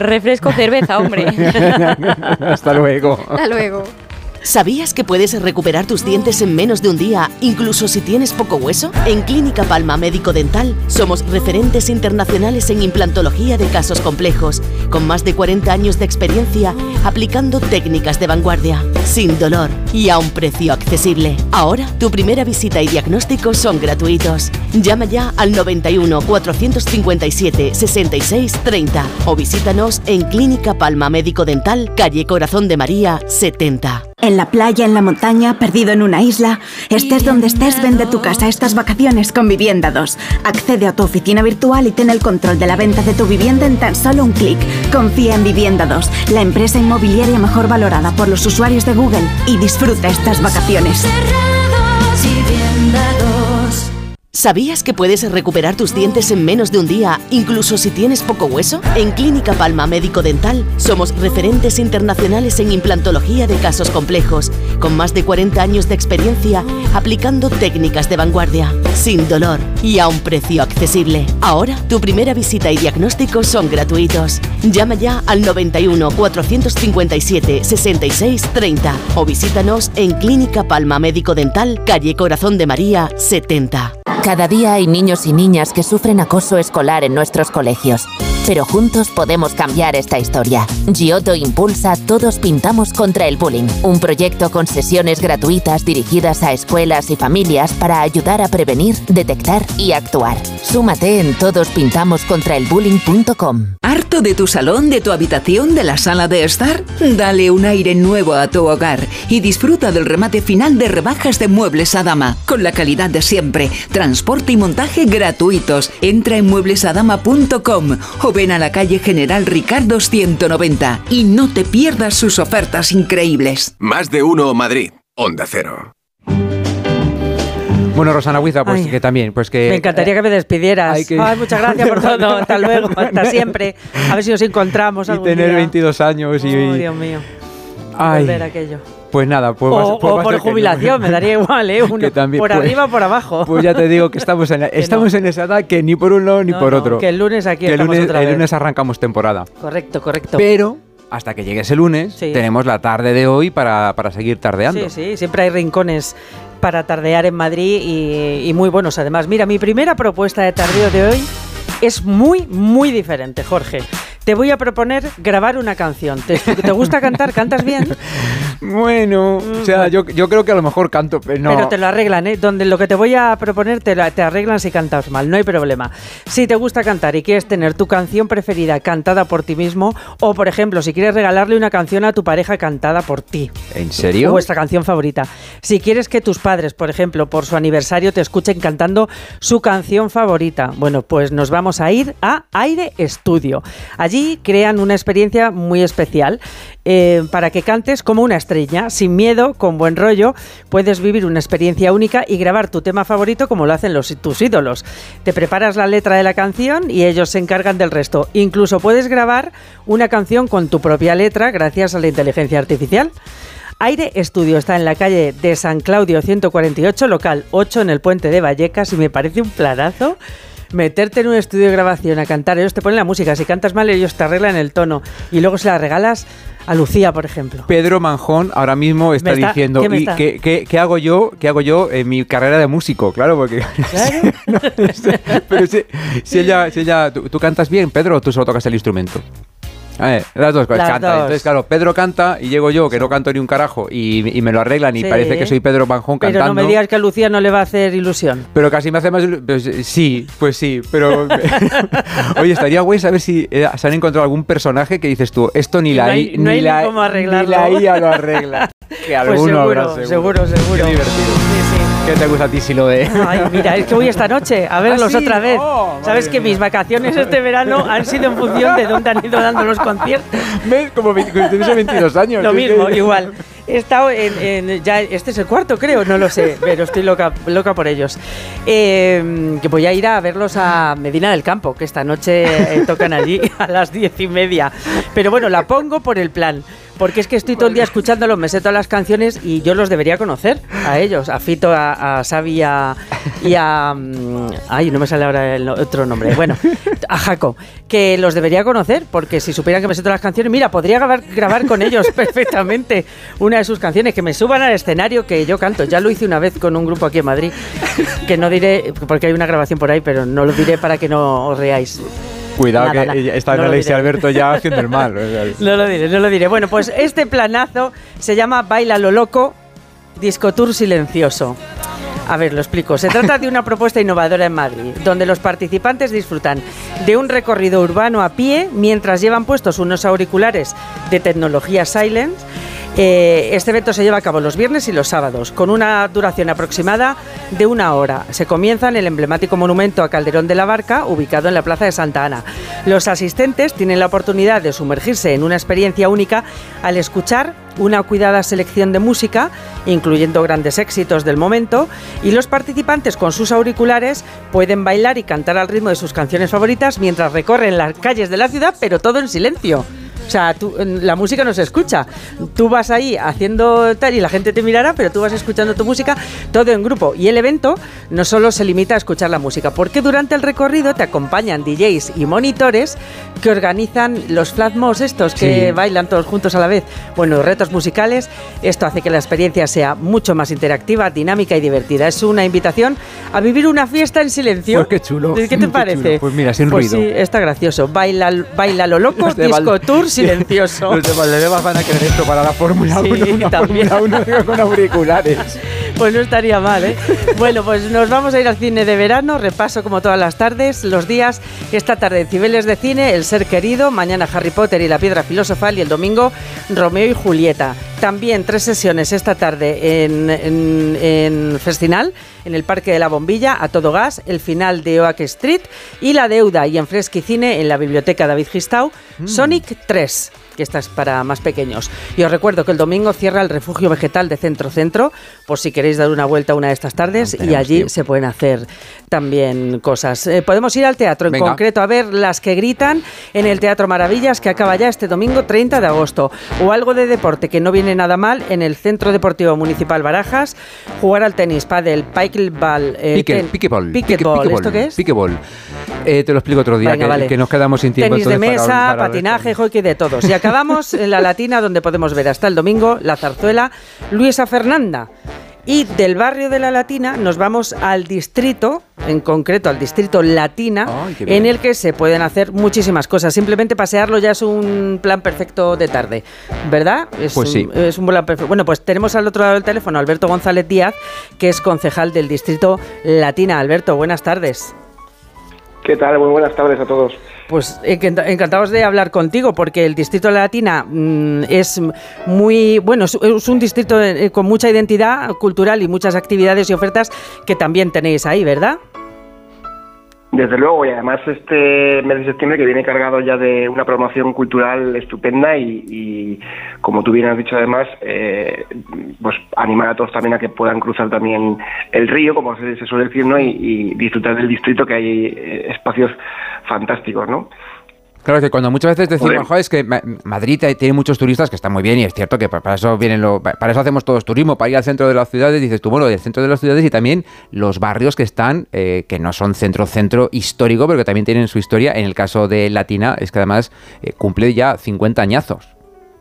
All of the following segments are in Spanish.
Refresco, cerveza, hombre. Hasta luego. Hasta luego. ¿Sabías que puedes recuperar tus dientes en menos de un día, incluso si tienes poco hueso? En Clínica Palma Médico Dental somos referentes internacionales en implantología de casos complejos, con más de 40 años de experiencia aplicando técnicas de vanguardia, sin dolor y a un precio accesible. Ahora, tu primera visita y diagnóstico son gratuitos. Llama ya al 91 457 66 30 o visítanos en Clínica Palma Médico Dental, calle Corazón de María, 70. En la playa, en la montaña, perdido en una isla, estés donde estés, vende tu casa estas vacaciones con Vivienda 2. Accede a tu oficina virtual y ten el control de la venta de tu vivienda en tan solo un clic. Confía en Vivienda 2, la empresa inmobiliaria mejor valorada por los usuarios de Google, y disfruta estas vacaciones. ¿Sabías que puedes recuperar tus dientes en menos de un día, incluso si tienes poco hueso? En Clínica Palma Médico Dental somos referentes internacionales en implantología de casos complejos, con más de 40 años de experiencia aplicando técnicas de vanguardia, sin dolor y a un precio accesible. Ahora, tu primera visita y diagnóstico son gratuitos. Llama ya al 91 457 66 30 o visítanos en Clínica Palma Médico Dental, calle Corazón de María, 70. Cada día hay niños y niñas que sufren acoso escolar en nuestros colegios. Pero juntos podemos cambiar esta historia. Giotto impulsa Todos Pintamos contra el Bullying, un proyecto con sesiones gratuitas dirigidas a escuelas y familias para ayudar a prevenir, detectar y actuar. Súmate en todospintamoscontraelbullying.com. ¿Harto de tu salón, de tu habitación, de la sala de estar? Dale un aire nuevo a tu hogar y disfruta del remate final de rebajas de Muebles Adama, con la calidad de siempre, transporte y montaje gratuitos. Entra en mueblesadama.com o ven a la calle General Ricardo 190 y no te pierdas sus ofertas increíbles. Más de uno Madrid, Onda Cero. Bueno, Rosana Huiza, pues que también, pues que... Me encantaría que me despidieras. Ay, muchas gracias por todo. Hasta luego, hasta siempre. A ver si nos encontramos algún día. Y tener 22 años y... Oh, Dios mío. Ay. Volver aquello. Pues nada, pues o por jubilación, me daría igual, uno también, por pues, arriba o por abajo. Pues ya te digo que estamos en esa edad que ni por un lado ni por otro. Que el lunes aquí que estamos otra vez. El lunes arrancamos temporada. Correcto. Pero hasta que llegue ese lunes, tenemos la tarde de hoy para seguir tardeando. Sí, siempre hay rincones para tardear en Madrid y muy buenos además. Mira, mi primera propuesta de tardeo de hoy es muy, muy diferente, Jorge. Te voy a proponer grabar una canción. ¿Te gusta cantar? ¿Cantas bien? Bueno, o sea, yo creo que a lo mejor canto, pero no. Pero te lo arreglan, ¿eh? Donde lo que te voy a proponer te arreglan si cantas mal, no hay problema. Si te gusta cantar y quieres tener tu canción preferida cantada por ti mismo, o por ejemplo, si quieres regalarle una canción a tu pareja cantada por ti. ¿En serio? O vuestra canción favorita. Si quieres que tus padres, por ejemplo, por su aniversario te escuchen cantando su canción favorita, bueno, pues nos vamos a ir a Aire Estudio. Allí crean una experiencia muy especial para que cantes como una estrella, sin miedo, con buen rollo. Puedes vivir una experiencia única y grabar tu tema favorito como lo hacen tus ídolos. Te preparas la letra de la canción y ellos se encargan del resto. Incluso puedes grabar una canción con tu propia letra gracias a la inteligencia artificial. Aire Estudio está en la calle de San Claudio 148, local 8, en el Puente de Vallecas, y me parece un planazo meterte en un estudio de grabación a cantar. Ellos te ponen la música, si cantas mal ellos te arreglan el tono y luego se la regalas a Lucía, por ejemplo. Pedro Manjón ahora mismo está diciendo ¿qué hago yo en mi carrera de músico? Claro, porque ¿Claro? pero si ella ¿tú cantas bien, Pedro, o tú solo tocas el instrumento? Las dos cosas. Entonces, claro, Pedro canta y llego yo, que no canto ni un carajo, y me lo arreglan y parece que soy Pedro Manjón cantando. Pero no me digas que a Lucía no le va a hacer ilusión. Pero casi me hace más ilusión. Pues sí, pero... Oye, estaría guay saber si se han encontrado algún personaje que dices tú, esto ni la IA lo arregla. Que alguno pues habrá, seguro. Qué divertido. Sí. ¿Qué te gusta a ti si lo de...? Ay, mira, es que voy esta noche a verlos otra vez. Sabes que mis vacaciones este verano han sido en función de dónde han ido dando los conciertos. ¿Ves? Como tienes 22 años. Lo mismo, igual. He estado ya este es el cuarto, creo, no lo sé, pero estoy loca por ellos. Que voy a ir a verlos a Medina del Campo, que esta noche tocan allí a las 10:30. Pero bueno, la pongo por el plan. porque es que estoy todo el día escuchándolos, me sé todas las canciones y yo los debería conocer a ellos, a Fito, a Xavi y a ay, no me sale ahora el otro nombre, bueno, a Jaco, que los debería conocer, porque si supieran que me sé todas las canciones, mira, podría grabar con ellos perfectamente una de sus canciones, que me suban al escenario que yo canto. Ya lo hice una vez con un grupo aquí en Madrid, que no diré, porque hay una grabación por ahí, pero no lo diré para que no os reáis. Cuidado, que está en Alexia Alberto ya haciendo el mal. No lo diré. Bueno, pues este planazo se llama Baila lo Loco, Disco Tour Silencioso. A ver, lo explico. Se trata de una propuesta innovadora en Madrid, donde los participantes disfrutan de un recorrido urbano a pie mientras llevan puestos unos auriculares de tecnología Silence. Este evento se lleva a cabo los viernes y los sábados, con una duración aproximada de 1 hora. Se comienza en el emblemático monumento a Calderón de la Barca, ubicado en la Plaza de Santa Ana. Los asistentes tienen la oportunidad de sumergirse en una experiencia única al escuchar una cuidada selección de música, incluyendo grandes éxitos del momento, y los participantes con sus auriculares pueden bailar y cantar al ritmo de sus canciones favoritas mientras recorren las calles de la ciudad, pero todo en silencio. O sea, la música no se escucha. Tú vas ahí haciendo tal y la gente te mirará, pero tú vas escuchando tu música, todo en grupo. Y el evento no solo se limita a escuchar la música, porque durante el recorrido te acompañan DJs y monitores que organizan los flat mobs estos que bailan todos juntos a la vez. Bueno, retos musicales. Esto hace que la experiencia sea mucho más interactiva, dinámica y divertida. Es una invitación a vivir una fiesta en silencio. Pues qué chulo. ¿Qué te parece? Chulo. Pues mira, sin pues ruido. Sí, está gracioso. Baila lo loco, Disco Tour silencioso. Los de Valdebebas van a querer esto para la Fórmula 1, una Fórmula 1 con auriculares. Pues no estaría mal, ¿eh? Bueno, pues nos vamos a ir al cine de verano. Repaso como todas las tardes, los días. Esta tarde Cibeles de Cine, El Ser Querido. Mañana Harry Potter y la Piedra Filosofal. Y el domingo Romeo y Julieta. También 3 sesiones esta tarde en Festinal, en el Parque de la Bombilla, a todo gas, el final de Oak Street y La Deuda, y en Fresquicine, en la Biblioteca David Gistau, Sonic 3, que esta es para más pequeños. Y os recuerdo que el domingo cierra el refugio vegetal de Centro, por si queréis dar una vuelta una de estas tardes, y allí se pueden hacer también cosas. Podemos ir al teatro, en concreto, a ver Las que gritan en el Teatro Maravillas, que acaba ya este domingo 30 de agosto. O algo de deporte, que no viene nada mal, en el Centro Deportivo Municipal Barajas, jugar al tenis, pádel, pickleball, pickleball. ¿Esto qué es? Pickleball. Te lo explico otro día, Venga, que nos quedamos sin tiempo. Tenis de mesa, patinaje, hockey, de todos. Y acabamos en la Latina, donde podemos ver hasta el domingo La Zarzuela, Luisa Fernanda. Y del barrio de la Latina nos vamos al distrito, en concreto al distrito Latina, en el que se pueden hacer muchísimas cosas. Simplemente pasearlo ya es un plan perfecto de tarde, ¿verdad? Sí. Es un plan perfecto. Bueno, pues tenemos al otro lado del teléfono a Alberto González Díaz, que es concejal del distrito Latina. Alberto, buenas tardes. ¿Qué tal? Muy buenas tardes a todos. Pues encantados de hablar contigo, porque el Distrito Latina es muy bueno, es un distrito con mucha identidad cultural y muchas actividades y ofertas que también tenéis ahí, ¿verdad? Desde luego, y además este mes de septiembre que viene cargado ya de una promoción cultural estupenda y como tú bien has dicho además, pues animar a todos también a que puedan cruzar también el río, como se suele decir, ¿no? Y disfrutar del distrito, que hay espacios fantásticos, ¿no? Claro, que cuando muchas veces decimos, joder, es que Madrid tiene muchos turistas, que están muy bien, y es cierto que para eso para eso hacemos todos turismo, para ir al centro de las ciudades, dices tú, bueno, del centro de las ciudades y también los barrios que están, que no son centro histórico, pero que también tienen su historia. En el caso de Latina, es que además cumple ya 50 añazos.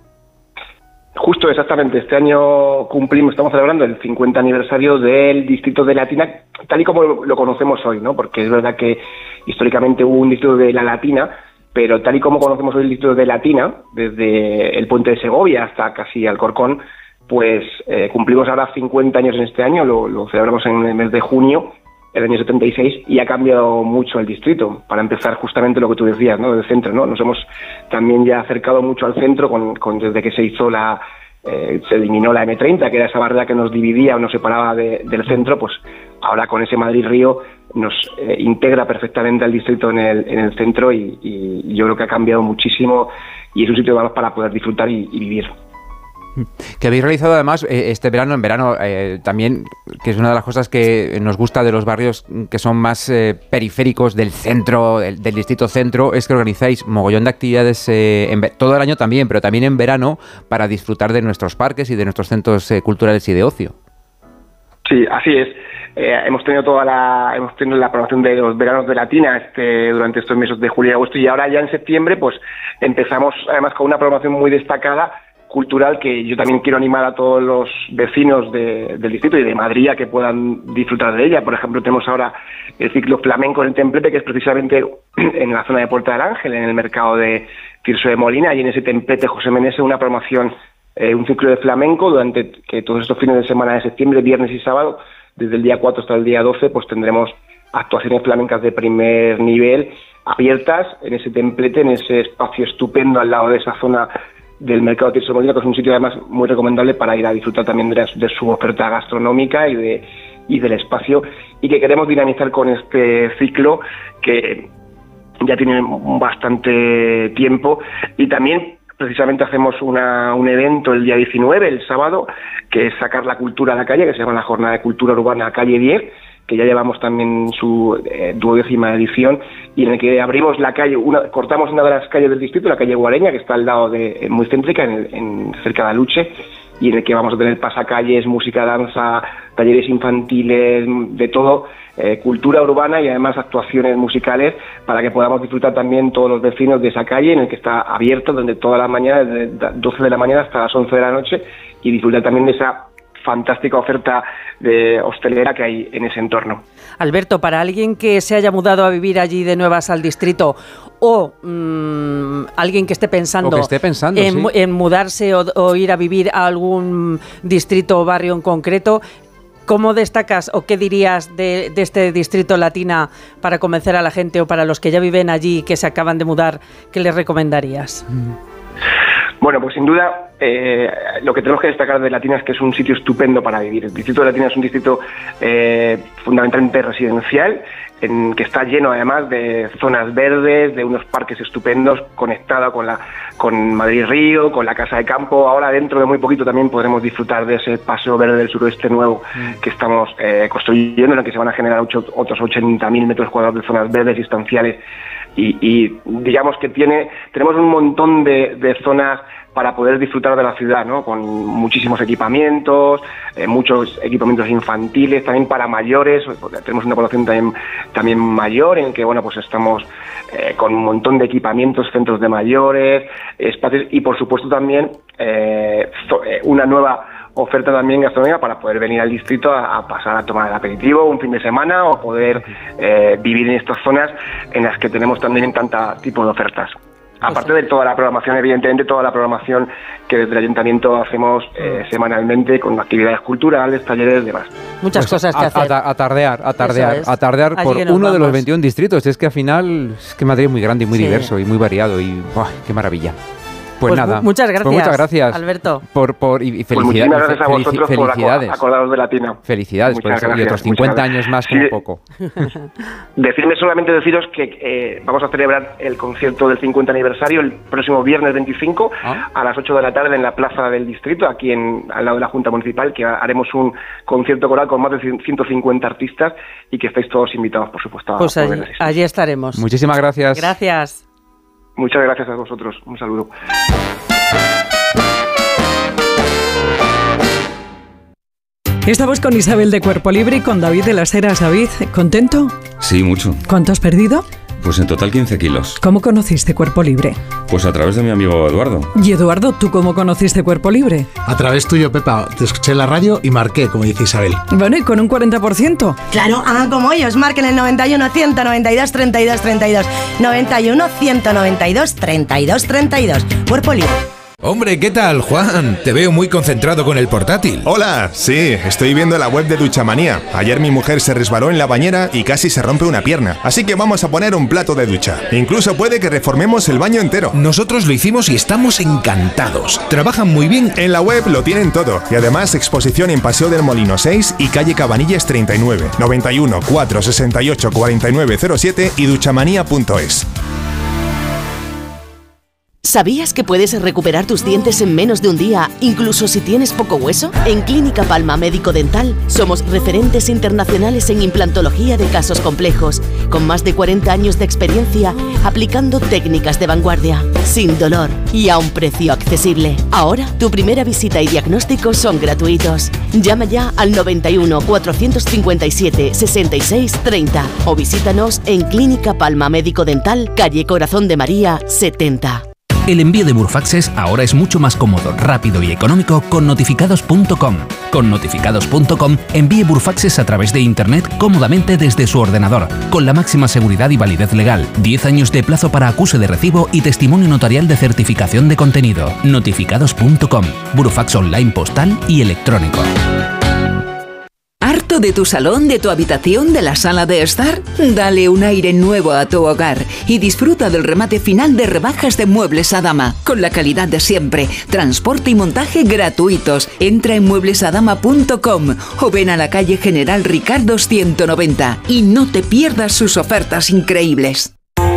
Justo, exactamente. Este año estamos celebrando el 50 aniversario del distrito de Latina, tal y como lo conocemos hoy, ¿no? Porque es verdad que históricamente hubo un distrito de la Latina, pero tal y como conocemos hoy el distrito de Latina, desde el puente de Segovia hasta casi Alcorcón, pues cumplimos ahora 50 años en este año, lo celebramos en el mes de junio, el año 76, y ha cambiado mucho el distrito. Para empezar, justamente lo que tú decías, ¿no? Del centro, ¿no? Nos hemos también ya acercado mucho al centro desde que se hizo se eliminó la M30, que era esa barrera que nos dividía o nos separaba del centro. Pues ahora con ese Madrid-Río nos integra perfectamente al distrito en el centro, y yo creo que ha cambiado muchísimo y es un sitio para poder disfrutar y vivir. Que habéis realizado además este verano, también, que es una de las cosas que nos gusta de los barrios que son más periféricos del centro, del distrito centro, es que organizáis mogollón de actividades todo el año también, pero también en verano, para disfrutar de nuestros parques y de nuestros centros culturales y de ocio. Sí, así es. Hemos tenido la programación de los veranos de Latina durante estos meses de julio y agosto, y ahora ya en septiembre pues empezamos además con una programación muy destacada cultural, que yo también quiero animar a todos los vecinos del distrito y de Madrid a que puedan disfrutar de ella. Por ejemplo, tenemos ahora el ciclo flamenco en el Templete, que es precisamente en la zona de Puerta del Ángel, en el mercado de Tirso de Molina, y en ese Templete José Meneses una promoción, un ciclo de flamenco durante todos estos fines de semana de septiembre, viernes y sábado, desde el día 4 hasta el día 12, pues tendremos actuaciones flamencas de primer nivel, abiertas en ese Templete, en ese espacio estupendo al lado de esa zona del mercado de Tirso de Molina, que es un sitio además muy recomendable para ir a disfrutar también de su oferta gastronómica y del espacio, y que queremos dinamizar con este ciclo que ya tiene bastante tiempo. Y también precisamente hacemos un evento el día 19, el sábado, que es sacar la cultura a la calle, que se llama la Jornada de Cultura Urbana Calle 10, que ya llevamos también su 12ª edición, y en el que abrimos la calle, cortamos una de las calles del distrito, la calle Guareña, que está al lado muy céntrica, cerca de Aluche, y en el que vamos a tener pasacalles, música, danza, talleres infantiles, de todo, cultura urbana y además actuaciones musicales, para que podamos disfrutar también todos los vecinos de esa calle, en el que está abierto desde toda la mañana, desde 12 de la mañana hasta las 11 de la noche, y disfrutar también de esa fantástica oferta de hostelera que hay en ese entorno. Alberto, para alguien que se haya mudado a vivir allí de nuevas al distrito, o alguien que esté pensando, en mudarse o ir a vivir a algún distrito o barrio en concreto, ¿cómo destacas o qué dirías de este distrito Latina para convencer a la gente, o para los que ya viven allí, que se acaban de mudar, qué les recomendarías? Bueno, pues sin duda lo que tenemos que destacar de Latina es que es un sitio estupendo para vivir. El distrito de Latina es un distrito fundamentalmente residencial, que está lleno además de zonas verdes, de unos parques estupendos, conectado con Madrid Río, con la Casa de Campo. Ahora dentro de muy poquito también podremos disfrutar de ese paseo verde del suroeste nuevo que estamos construyendo, en el que se van a generar otros 80.000 metros cuadrados de zonas verdes y estanciales. Y digamos que tenemos un montón de zonas para poder disfrutar de la ciudad, ¿no? Con muchísimos equipamientos, muchos equipamientos infantiles, también para mayores. Tenemos una población también mayor, en que pues estamos con un montón de equipamientos, centros de mayores, espacios, y por supuesto también una nueva oferta también gastronómica para poder venir al distrito a pasar a tomar el aperitivo un fin de semana, o poder vivir en estas zonas en las que tenemos también tanto tipo de ofertas. Aparte de toda la programación, evidentemente toda la programación que desde el ayuntamiento hacemos semanalmente, con actividades culturales, talleres y demás. Muchas cosas que hacer. A tardear por uno de los 21 distritos. Es que al final, Madrid es muy grande y muy diverso y muy variado, y qué maravilla. Pues nada, muchas gracias, Alberto. Y felicidades. Muchísimas gracias a vosotros por acordaros de Latina. Felicidades, y otros 50 años más como poco. Deciros que vamos a celebrar el concierto del 50 aniversario el próximo viernes 25 a las 8 de la tarde en la Plaza del Distrito, aquí al lado de la Junta Municipal, que haremos un concierto coral con más de 150 artistas, y que estáis todos invitados, por supuesto. Pues allí estaremos. Muchísimas gracias. Gracias. Muchas gracias a vosotros. Un saludo. Estamos con Isabel de Cuerpo Libre y con David de las Heras. David, ¿contento? Sí, mucho. ¿Cuánto has perdido? Pues en total 15 kilos. ¿Cómo conociste Cuerpo Libre? Pues a través de mi amigo Eduardo. Y Eduardo, ¿tú cómo conociste Cuerpo Libre? A través tuyo, Pepa. Te escuché en la radio y marqué, como dice Isabel. Bueno, ¿y con un 40%? Claro, hagan como ellos. Marquen el 91 192 32 32. 91 192 32 32. Cuerpo Libre. Hombre, ¿qué tal, Juan? Te veo muy concentrado con el portátil. Hola, sí, estoy viendo la web de Duchamanía. Ayer mi mujer se resbaló en la bañera y casi se rompe una pierna. Así que vamos a poner un plato de ducha. Incluso puede que reformemos el baño entero. Nosotros lo hicimos y estamos encantados. Trabajan muy bien. En la web lo tienen todo. Y además exposición en Paseo del Molino 6 y calle Cabanillas 39. 91 468 4907 y duchamanía.es. ¿Sabías que puedes recuperar tus dientes en menos de un día, incluso si tienes poco hueso? En Clínica Palma Médico Dental somos referentes internacionales en implantología de casos complejos, con más de 40 años de experiencia aplicando técnicas de vanguardia, sin dolor y a un precio accesible. Ahora, tu primera visita y diagnóstico son gratuitos. Llama ya al 91 457 66 30 o visítanos en Clínica Palma Médico Dental, calle Corazón de María 70. El envío de Burfaxes ahora es mucho más cómodo, rápido y económico con notificados.com. Con notificados.com envíe Burfaxes a través de Internet cómodamente desde su ordenador, con la máxima seguridad y validez legal, 10 años de plazo para acuse de recibo y testimonio notarial de certificación de contenido. Notificados.com, Burfax online postal y electrónico. ¿Harto de tu salón, de tu habitación, de la sala de estar? Dale un aire nuevo a tu hogar y disfruta del remate final de rebajas de Muebles a Dama, con la calidad de siempre, transporte y montaje gratuitos. Entra en mueblesadama.com o ven a la calle General Ricardo 190 y no te pierdas sus ofertas increíbles.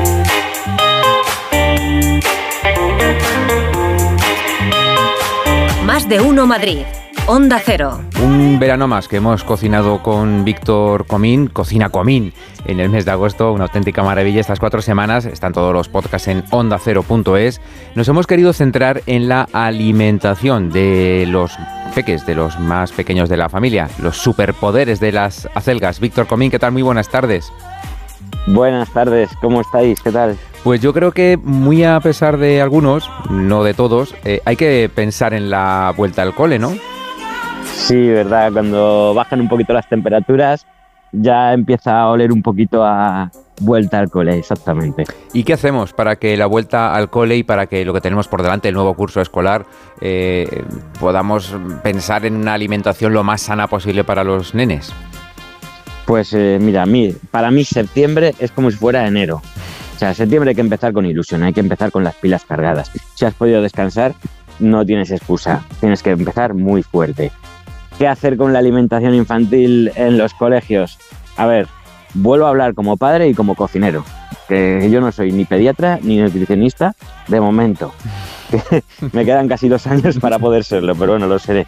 Más de uno Madrid. Onda Cero. Un verano más que hemos cocinado con Víctor Comín, Cocina Comín, en el mes de agosto, una auténtica maravilla. Estas 4 semanas están todos los podcasts en ondacero.es. Nos hemos querido centrar en la alimentación de los peques, de los más pequeños de la familia, los superpoderes de las acelgas. Víctor Comín, ¿qué tal? Muy buenas tardes. Buenas tardes, ¿cómo estáis? ¿Qué tal? Pues yo creo que muy a pesar de algunos, no de todos, hay que pensar en la vuelta al cole, ¿no? Sí, verdad, cuando bajan un poquito las temperaturas ya empieza a oler un poquito a vuelta al cole, exactamente. ¿Y qué hacemos para que la vuelta al cole y para que lo que tenemos por delante, el nuevo curso escolar, podamos pensar en una alimentación lo más sana posible para los nenes? Pues mira, para mí septiembre es como si fuera enero. O sea, septiembre hay que empezar con ilusión, hay que empezar con las pilas cargadas. Si has podido descansar, no tienes excusa, tienes que empezar muy fuerte. ¿Qué hacer con la alimentación infantil en los colegios? A ver, vuelvo a hablar como padre y como cocinero, que yo no soy ni pediatra ni nutricionista de momento. Me quedan casi 2 años para poder serlo, pero bueno, lo seré.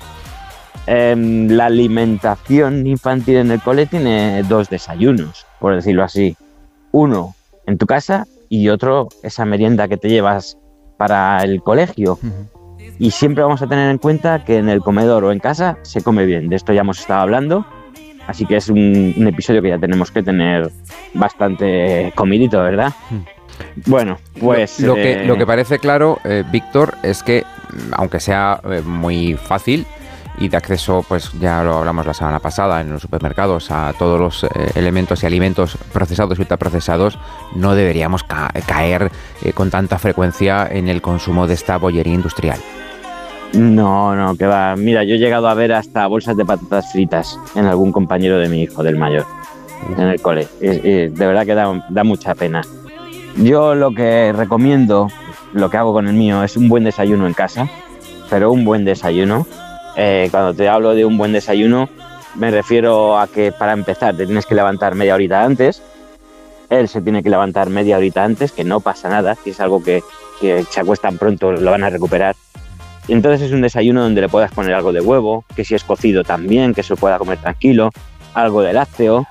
La alimentación infantil en el cole tiene 2 desayunos, por decirlo así. Uno en tu casa y otro esa merienda que te llevas para el colegio. Y siempre vamos a tener en cuenta que en el comedor o en casa se come bien. De esto ya hemos estado hablando, así que es un episodio que ya tenemos que tener bastante comidito, ¿verdad? Bueno, pues... Lo que parece claro, Víctor, es que aunque sea muy fácil y de acceso, pues ya lo hablamos la semana pasada en los supermercados, a todos los elementos y alimentos procesados y ultraprocesados, no deberíamos caer con tanta frecuencia en el consumo de esta bollería industrial. No, que va. Mira, yo he llegado a ver hasta bolsas de patatas fritas en algún compañero de mi hijo, del mayor, en el cole. De verdad que da mucha pena. Yo lo que recomiendo, lo que hago con el mío, es un buen desayuno en casa, pero un buen desayuno. Cuando te hablo de un buen desayuno, me refiero a que para empezar te tienes que levantar media horita antes. Él se tiene que levantar media horita antes, que no pasa nada, si es algo que se acuestan pronto lo van a recuperar. Y entonces es un desayuno donde le puedas poner algo de huevo, que si es cocido también, que se pueda comer tranquilo, algo de lácteo,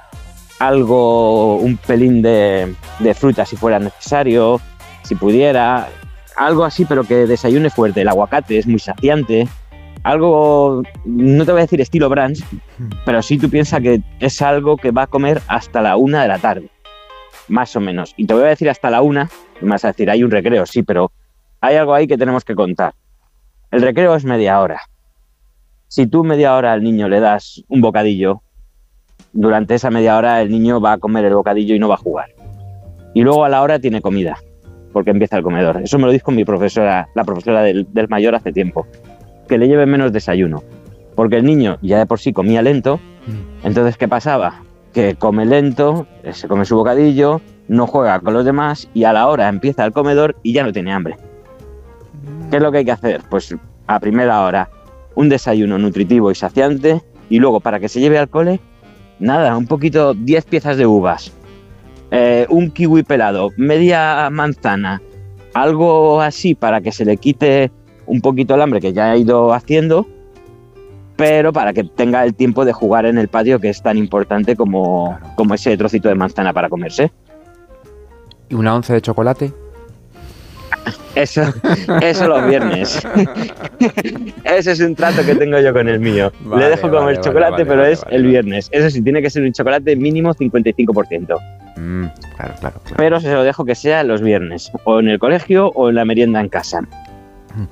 un pelín de fruta si fuera necesario, si pudiera, algo así, pero que desayune fuerte. El aguacate es muy saciante. Algo, no te voy a decir estilo brunch, pero sí tú piensas que es algo que va a comer hasta la 1 de la tarde, más o menos. Y te voy a decir hasta la 1, y me vas a decir, hay un recreo, sí, pero hay algo ahí que tenemos que contar. El recreo es media hora. Si tú media hora al niño le das un bocadillo, durante esa media hora el niño va a comer el bocadillo y no va a jugar. Y luego a la hora tiene comida, porque empieza el comedor. Eso me lo dijo mi profesora, la profesora del mayor hace tiempo. Que le lleve menos desayuno, porque el niño ya de por sí comía lento. Entonces, ¿qué pasaba? Que come lento, se come su bocadillo, no juega con los demás y a la hora empieza el comedor y ya no tiene hambre. ¿Qué es lo que hay que hacer? Pues a primera hora un desayuno nutritivo y saciante, y luego para que se lleve al cole, nada, un poquito, 10 piezas de uvas, un kiwi pelado, media manzana, algo así para que se le quite un poquito el hambre que ya ha ido haciendo, pero para que tenga el tiempo de jugar en el patio, que es tan importante como ese trocito de manzana para comerse. ¿Y una once de chocolate? Eso los viernes. Ese es un trato que tengo yo con el mío. Le dejo comer chocolate, pero es el viernes. Eso sí, tiene que ser un chocolate mínimo 55%. Claro. Pero se lo dejo que sea los viernes, o en el colegio o en la merienda en casa.